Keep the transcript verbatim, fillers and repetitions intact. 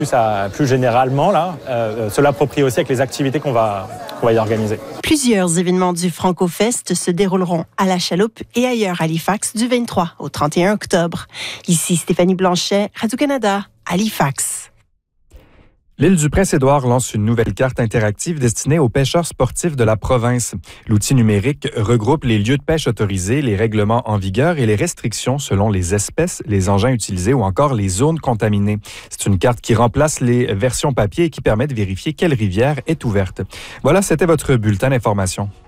Plus, à, plus généralement, là, euh, se l'approprie aussi avec les activités qu'on va, qu'on va y organiser. Plusieurs événements du FrancoFest se dérouleront à La Chaloupe et ailleurs à Halifax du vingt-trois au trente et un octobre. Ici Stéphanie Blanchet, Radio-Canada, Halifax. L'île du Prince-Édouard lance une nouvelle carte interactive destinée aux pêcheurs sportifs de la province. L'outil numérique regroupe les lieux de pêche autorisés, les règlements en vigueur et les restrictions selon les espèces, les engins utilisés ou encore les zones contaminées. C'est une carte qui remplace les versions papier et qui permet de vérifier quelle rivière est ouverte. Voilà, c'était votre bulletin d'information.